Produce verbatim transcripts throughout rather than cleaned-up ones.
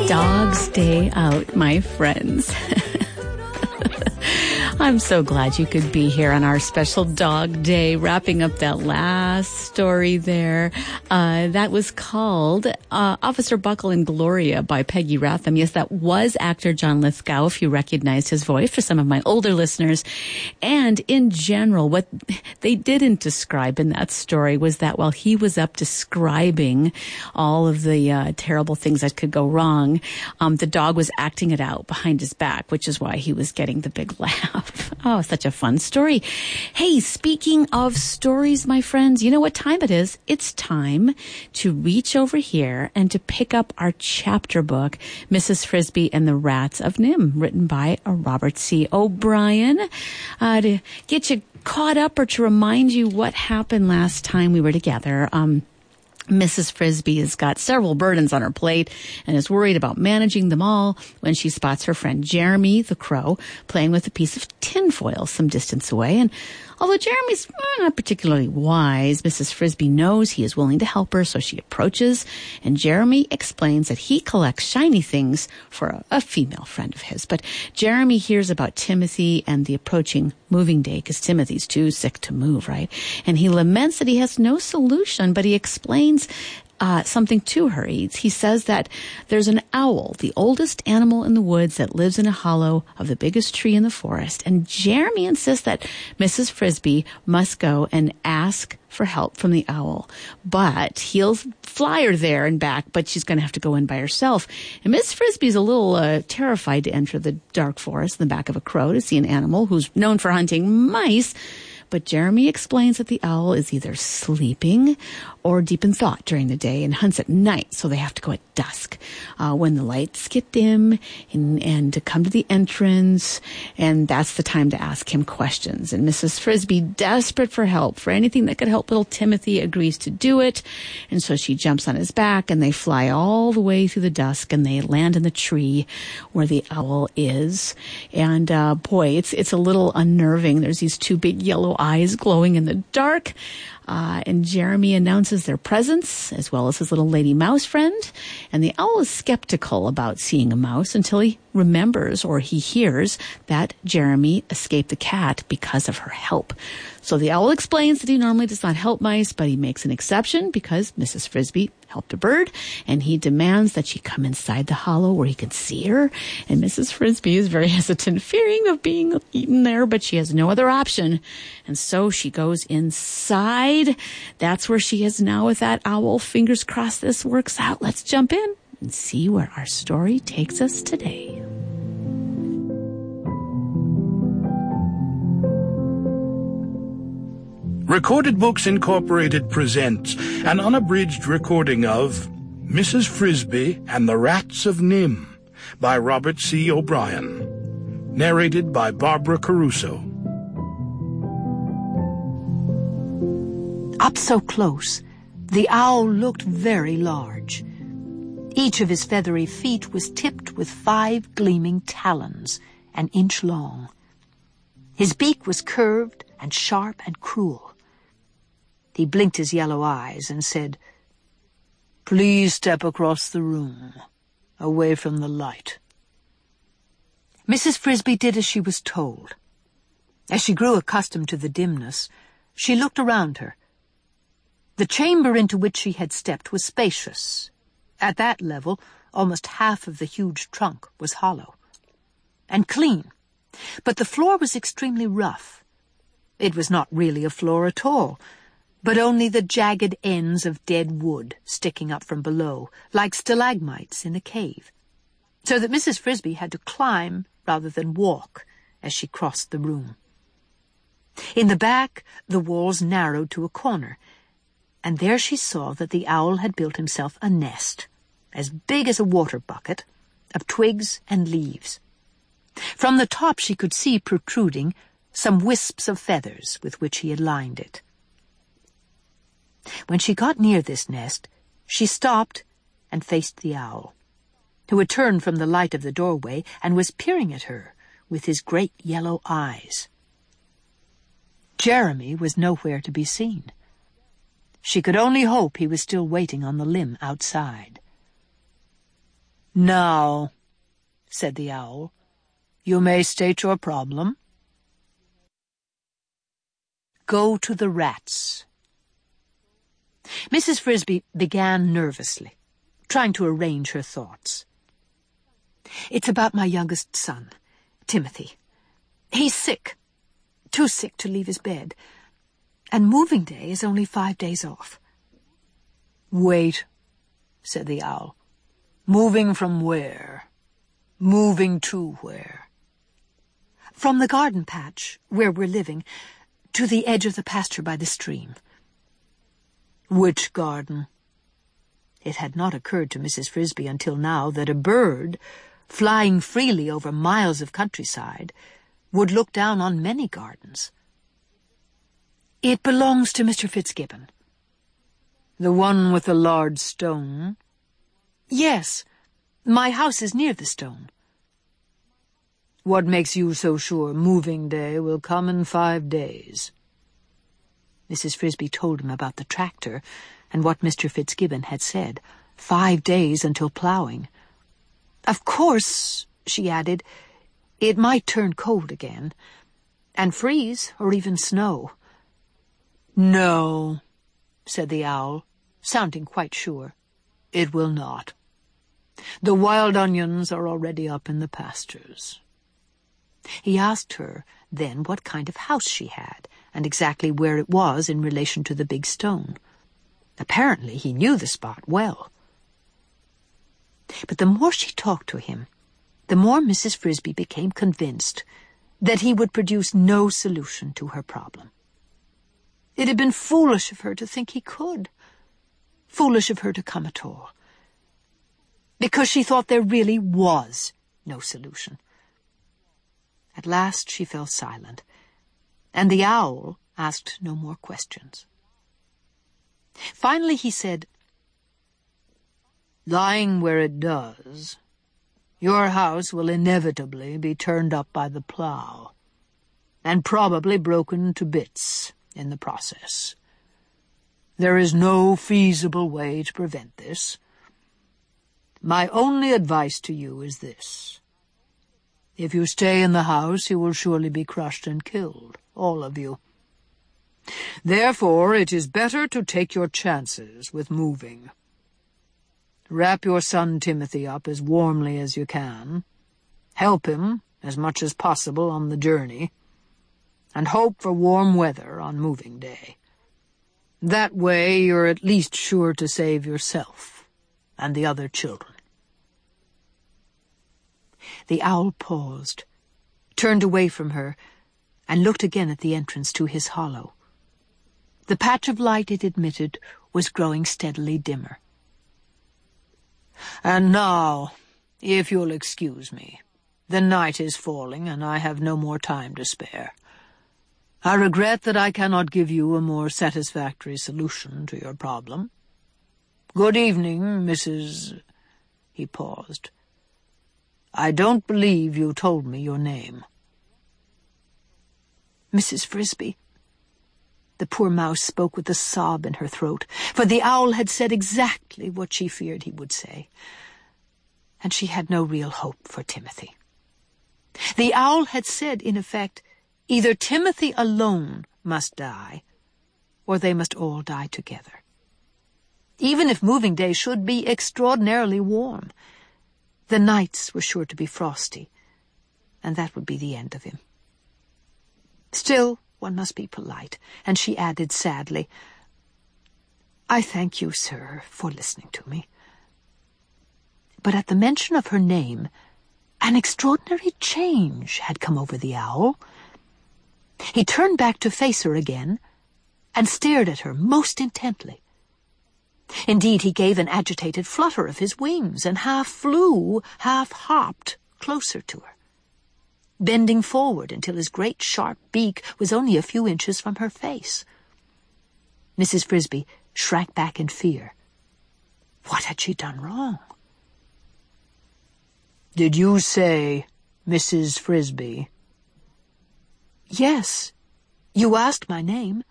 Dog's Day Out, my friends. I'm so glad you could be here on our special Dog Day, wrapping up that last story there. Uh, that was called uh, Officer Buckle and Gloria by Peggy Ratham. Yes, that was actor John Lithgow, if you recognized his voice, for some of my older listeners. And in general, what they didn't describe in that story was that while he was up describing all of the uh, terrible things that could go wrong, um, the dog was acting it out behind his back, which is why he was getting the big laugh. Oh, such a fun story. Hey, speaking of stories, my friends, you know what time it is? It's time to reach over here and to pick up our chapter book, Missus Frisby and the Rats of Nim, written by Robert C. O'Brien. Uh, to get you caught up or to remind you what happened last time we were together, um, Missus Frisby has got several burdens on her plate and is worried about managing them all when she spots her friend Jeremy the Crow playing with a piece of tinfoil some distance away. And although Jeremy's not particularly wise, Missus Frisby knows he is willing to help her, so she approaches, and Jeremy explains that he collects shiny things for a, a female friend of his. But Jeremy hears about Timothy and the approaching moving day, because Timothy's too sick to move, right? And he laments that he has no solution, but he explains Uh, something to her. He, he says that there's an owl, the oldest animal in the woods, that lives in a hollow of the biggest tree in the forest. And Jeremy insists that Missus Frisby must go and ask for help from the owl. But he'll fly her there and back, but she's going to have to go in by herself. And Miss Frisby's a little uh, terrified to enter the dark forest in the back of a crow to see an animal who's known for hunting mice. But Jeremy explains that the owl is either sleeping or deep in thought during the day and hunts at night, so they have to go at dusk uh, when the lights get dim and, and to come to the entrance, and that's the time to ask him questions. And Missus Frisby, desperate for help, for anything that could help little Timothy, agrees to do it, and so she jumps on his back, and they fly all the way through the dusk, and they land in the tree where the owl is. And uh, boy, it's it's a little unnerving. There's these two big yellow eyes glowing in the dark. Uh, and Jeremy announces their presence, as well as his little lady mouse friend. And the owl is skeptical about seeing a mouse until he remembers or he hears that Jeremy escaped the cat because of her help. So the owl explains that he normally does not help mice, but he makes an exception because Missus Frisby helped a bird, and he demands that she come inside the hollow where he can see her. And Missus Frisby is very hesitant, fearing of being eaten there, but she has no other option. And so she goes inside. That's where she is now with that owl. Fingers crossed this works out. Let's jump in and see where our story takes us today. Recorded Books Incorporated presents an unabridged recording of Missus Frisby and the Rats of Nim by Robert C. O'Brien, narrated by Barbara Caruso. Up so close, the owl looked very large. Each of his feathery feet was tipped with five gleaming talons, an inch long. His beak was curved and sharp and cruel. He blinked his yellow eyes and said, "Please step across the room, away from the light." Missus Frisby did as she was told. As she grew accustomed to the dimness, she looked around her. The chamber into which she had stepped was spacious. At that level, almost half of the huge trunk was hollow and clean, but the floor was extremely rough. It was not really a floor at all, but only the jagged ends of dead wood sticking up from below, like stalagmites in a cave, so that Missus Frisby had to climb rather than walk as she crossed the room. In the back, the walls narrowed to a corner, and there she saw that the owl had built himself a nest, as big as a water bucket, of twigs and leaves. From the top she could see protruding some wisps of feathers with which he had lined it. When she got near this nest, she stopped and faced the owl, who had turned from the light of the doorway and was peering at her with his great yellow eyes. Jeremy was nowhere to be seen. She could only hope he was still waiting on the limb outside. "Now," said the owl, "you may state your problem." "Go to the rats." Missus Frisbee began nervously, trying to arrange her thoughts. "It's about my youngest son, Timothy. He's sick, too sick to leave his bed, and moving day is only five days off." "Wait," said the owl. "Moving from where? Moving to where?" "From the garden patch, where we're living, to the edge of the pasture by the stream." "Which garden?" It had not occurred to Missus Frisbee until now that a bird, flying freely over miles of countryside, would look down on many gardens. "It belongs to Mister Fitzgibbon." "The one with the large stone?" "Yes. My house is near the stone." "What makes you so sure moving day will come in five days?" Missus Frisbee told him about the tractor and what Mister Fitzgibbon had said. Five days until plowing. "Of course," she added, "it might turn cold again, and freeze or even snow." "No," said the owl, sounding quite sure. "It will not. The wild onions are already up in the pastures." He asked her then what kind of house she had, and exactly where it was in relation to the big stone. Apparently he knew the spot well. But the more she talked to him, the more Missus Frisbee became convinced that he would produce no solution to her problem. It had been foolish of her to think he could. Foolish of her to come at all. Because she thought there really was no solution. At last she fell silent, and the owl asked no more questions. Finally he said, "Lying where it does, your house will inevitably be turned up by the plow, and probably broken to bits in the process. There is no feasible way to prevent this. My only advice to you is this. If you stay in the house, you will surely be crushed and killed, all of you. Therefore, it is better to take your chances with moving. Wrap your son Timothy up as warmly as you can, help him as much as possible on the journey, and hope for warm weather on moving day. That way you're at least sure to save yourself and the other children." The owl paused, turned away from her, and looked again at the entrance to his hollow. The patch of light it admitted was growing steadily dimmer. "And now, if you'll excuse me, the night is falling, and I have no more time to spare. I regret that I cannot give you a more satisfactory solution to your problem. Good evening, Missus He paused. "I don't believe you told me your name." "Missus Frisbee." The poor mouse spoke with a sob in her throat, for the owl had said exactly what she feared he would say, and she had no real hope for Timothy. The owl had said, in effect, either Timothy alone must die, or they must all die together. Even if moving day should be extraordinarily warm, the nights were sure to be frosty, and that would be the end of him. Still, one must be polite, and she added sadly, "I thank you, sir, for listening to me." But at the mention of her name, an extraordinary change had come over the owl. He turned back to face her again, and stared at her most intently. Indeed, he gave an agitated flutter of his wings, and half flew, half hopped closer to her, bending forward until his great sharp beak was only a few inches from her face. Missus Frisbee shrank back in fear. What had she done wrong? "Did you say Missus Frisbee?" "Yes. You asked my name."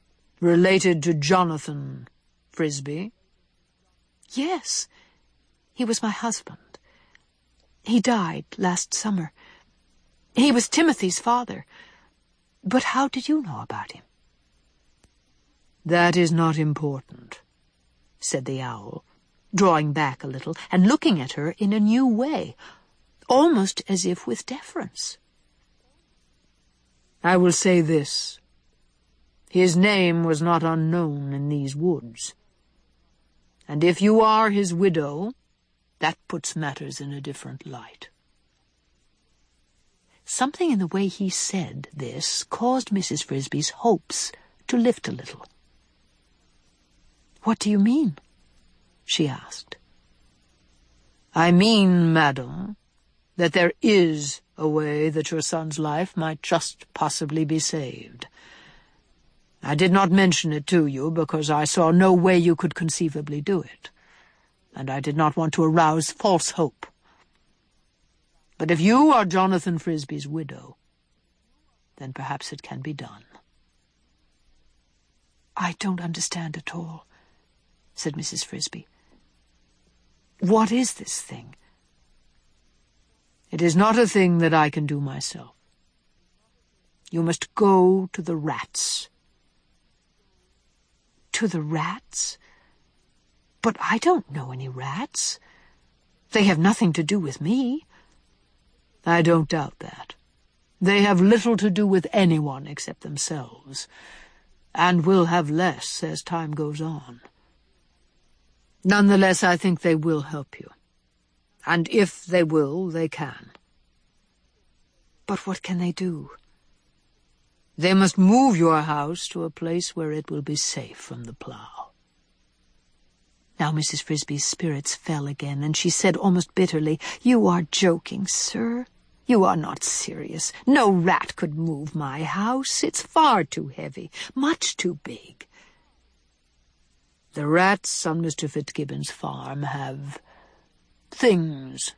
"Related to Jonathan Frisbee?" "Yes. He was my husband. He died last summer. He was Timothy's father. But how did you know about him?" "That is not important," said the owl, drawing back a little and looking at her in a new way, almost as if with deference. "I will say this. His name was not unknown in these woods. And if you are his widow, that puts matters in a different light." Something in the way he said this caused Missus Frisby's hopes to lift a little. "What do you mean?" she asked. "I mean, madam, that there is a way that your son's life might just possibly be saved. I did not mention it to you because I saw no way you could conceivably do it, and I did not want to arouse false hope. But if you are Jonathan Frisby's widow, then perhaps it can be done." "I don't understand at all," said Missus Frisby. "What is this thing?" "It is not a thing that I can do myself. You must go to the rats." "To the rats? But I don't know any rats. They have nothing to do with me." "I don't doubt that. They have little to do with anyone except themselves, and will have less as time goes on. Nonetheless, I think they will help you. And if they will, they can." "But what can they do?" "They must move your house to a place where it will be safe from the plough." Now Missus Frisby's spirits fell again, and she said almost bitterly, "You are joking, sir. You are not serious. No rat could move my house. It's far too heavy, much too big." "The rats on Mister Fitzgibbon's farm have things,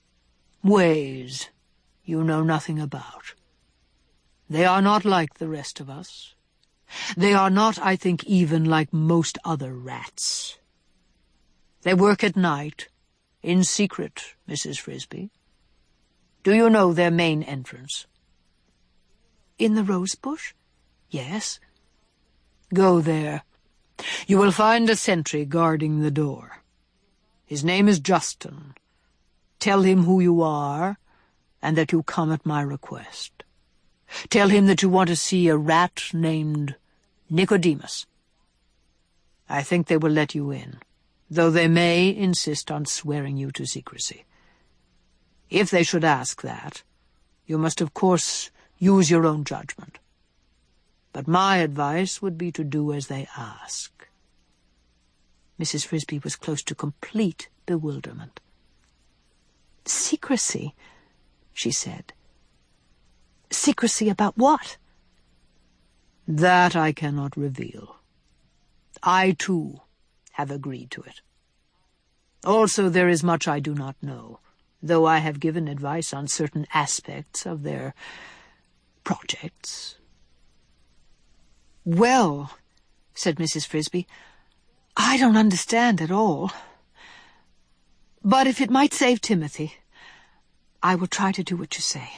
ways you know nothing about. They are not like the rest of us. They are not, I think, even like most other rats. They work at night, in secret, Missus Frisby. Do you know their main entrance?" "In the rose bush? Yes." "Go there. You will find a sentry guarding the door. His name is Justin. Tell him who you are, and that you come at my request. Tell him that you want to see a rat named Nicodemus. I think they will let you in, though they may insist on swearing you to secrecy. If they should ask that, you must of course use your own judgment. But my advice would be to do as they ask." Missus Frisby was close to complete bewilderment. "Secrecy," she said. "Secrecy about what?" "That I cannot reveal. I, too, have agreed to it. Also, there is much I do not know, though I have given advice on certain aspects of their projects." "Well," said Missus Frisby, "I don't understand at all. But if it might save Timothy, I will try to do what you say."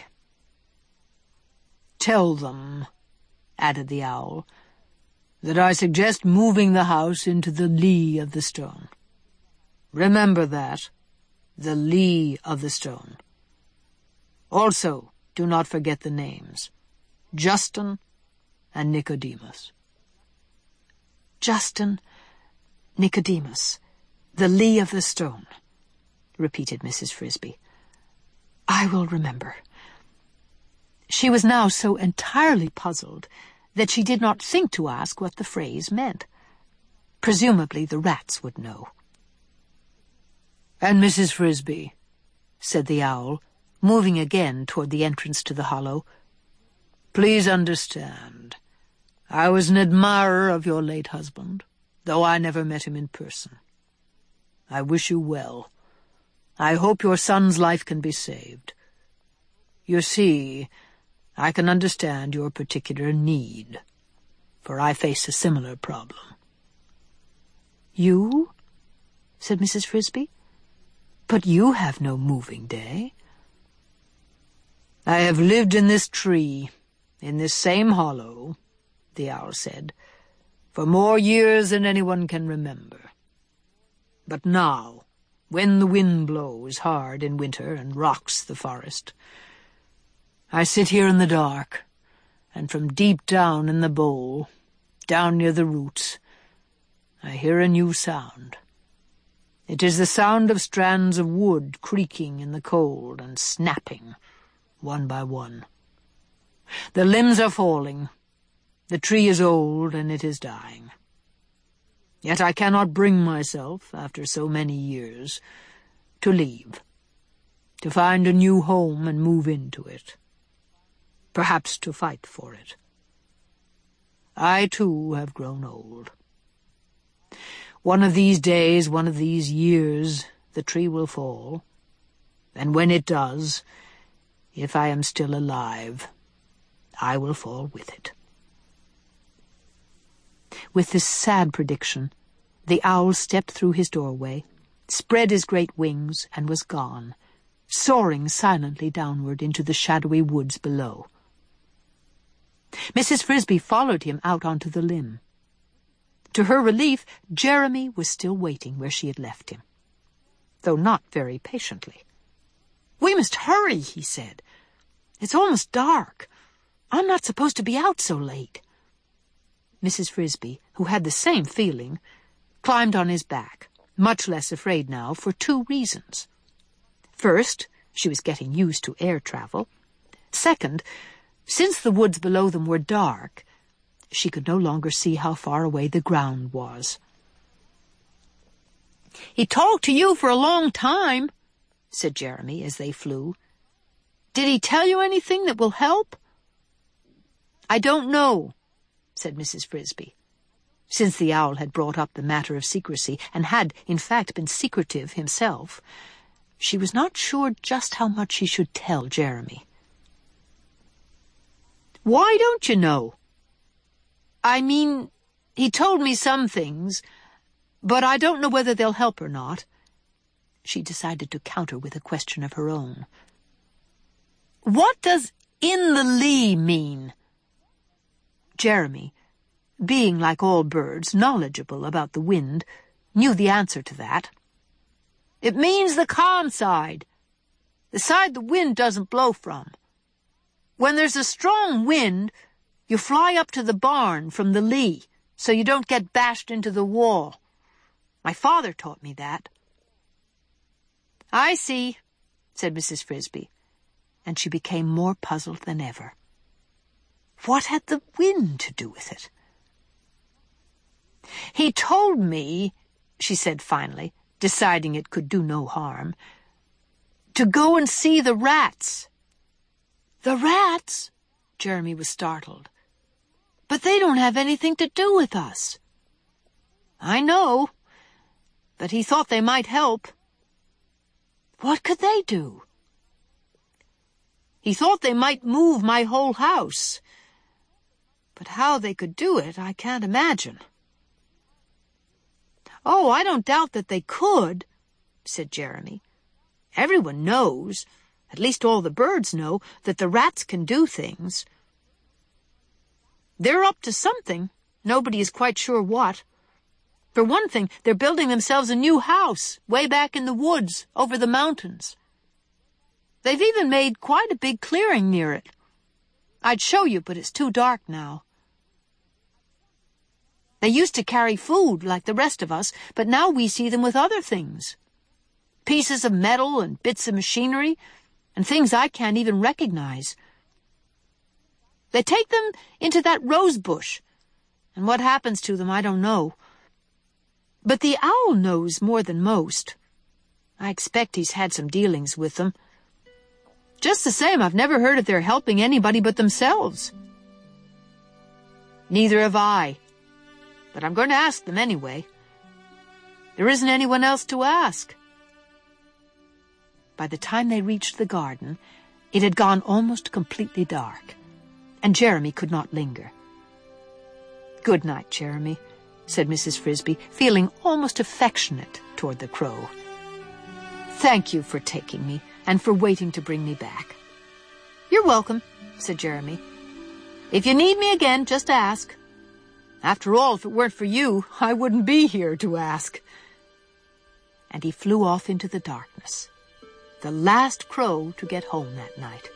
"Tell them," added the owl, "that I suggest moving the house into the lee of the stone. Remember that, the lee of the stone. Also, do not forget the names, Justin and Nicodemus." "Justin, Nicodemus, the lee of the stone," repeated Missus Frisby. "I will remember." She was now so entirely puzzled that she did not think to ask what the phrase meant. Presumably the rats would know. "And Missus Frisby," said the owl, moving again toward the entrance to the hollow, "please understand, I was an admirer of your late husband, though I never met him in person. I wish you well. I hope your son's life can be saved. You see, I can understand your particular need, for I face a similar problem." "You?" said Missus Frisby. But you have no moving day. I have lived in this tree, in this same hollow, the owl said, for more years than anyone can remember. But now, when the wind blows hard in winter and rocks the forest, I sit here in the dark, and from deep down in the bole, down near the roots, I hear a new sound. It is the sound of strands of wood creaking in the cold and snapping, one by one. The limbs are falling. The tree is old, and it is dying. Yet I cannot bring myself, after so many years, to leave, to find a new home and move into it, perhaps to fight for it. I, too, have grown old. One of these days, one of these years, the tree will fall, and when it does, if I am still alive, I will fall with it. With this sad prediction, the owl stepped through his doorway, spread his great wings, and was gone, soaring silently downward into the shadowy woods below. Missus Frisbee followed him out onto the limb. To her relief, Jeremy was still waiting where she had left him, though not very patiently. "We must hurry," he said. "It's almost dark. I'm not supposed to be out so late." Missus Frisbee, who had the same feeling, climbed on his back, much less afraid now for two reasons. First, she was getting used to air travel. Second, since the woods below them were dark, she could no longer see how far away the ground was. "He talked to you for a long time," said Jeremy as they flew. "Did he tell you anything that will help?" "I don't know," said Missus Frisbee. Since the owl had brought up the matter of secrecy, and had, in fact, been secretive himself, she was not sure just how much she should tell Jeremy. "Why don't you know?" "I mean, he told me some things, but I don't know whether they'll help or not." She decided to counter with a question of her own. "What does 'in the lee' mean?" Jeremy, being, like all birds, knowledgeable about the wind, knew the answer to that. "It means the calm side, the side the wind doesn't blow from. When there's a strong wind, you fly up to the barn from the lee, so you don't get bashed into the wall. My father taught me that." "I see," said Missus Frisbee, and she became more puzzled than ever. What had the wind to do with it? "He told me," she said finally, deciding it could do no harm, "to go and see the rats." "The rats?" Jeremy was startled. "But they don't have anything to do with us." "I know, but he thought they might help." "What could they do?" "He thought they might move my whole house. But how they could do it, I can't imagine." "Oh, I don't doubt that they could," said Jeremy. "Everyone knows, at least all the birds know, that the rats can do things. They're up to something. Nobody is quite sure what. For one thing, they're building themselves a new house way back in the woods over the mountains. They've even made quite a big clearing near it. I'd show you, but it's too dark now. They used to carry food like the rest of us, but now we see them with other things. Pieces of metal and bits of machinery, and things I can't even recognize. They take them into that rose bush, and what happens to them I don't know. But the owl knows more than most. I expect he's had some dealings with them. Just the same, I've never heard of their helping anybody but themselves." "Neither have I. But I'm going to ask them anyway. There isn't anyone else to ask." By the time they reached the garden, it had gone almost completely dark, and Jeremy could not linger. "Good night, Jeremy," said Missus Frisbee, feeling almost affectionate toward the crow. Thank you for taking me and for waiting to bring me back. You're welcome, said Jeremy. If you need me again, just ask. After all, if it weren't for you, I wouldn't be here to ask. And he flew off into the darkness, the last crow to get home that night.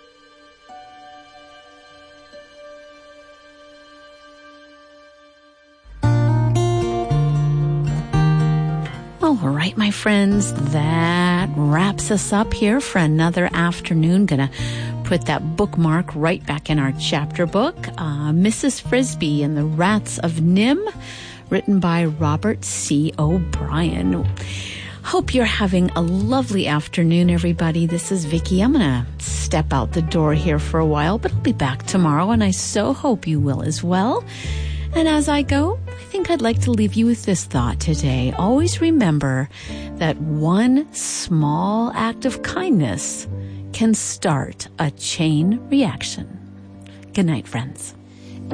All right, my friends, that wraps us up here for another afternoon. Gonna put that bookmark right back in our chapter book. Uh, Missus Frisby and the Rats of Nim, written by Robert C. O'Brien. Hope you're having a lovely afternoon, everybody. This is Vicki. I'm gonna step out the door here for a while, but I'll be back tomorrow, and I so hope you will as well. And as I go, I think I'd like to leave you with this thought today. Always remember that one small act of kindness can start a chain reaction. Good night, friends.